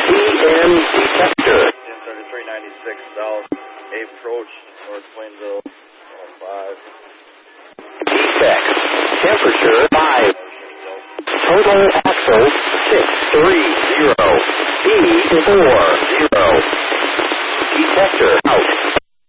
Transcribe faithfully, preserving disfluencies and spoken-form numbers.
P M detector. ten thirty-three ninety-six south, approach North Plainville, five. Defect. Temperature five. Total axle six three zero. E four zero. Detector out.